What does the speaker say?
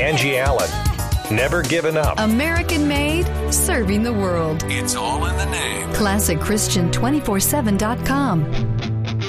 Angie Allen. Never giving up. American made, serving the world. It's all in the name. ClassicChristian247.com.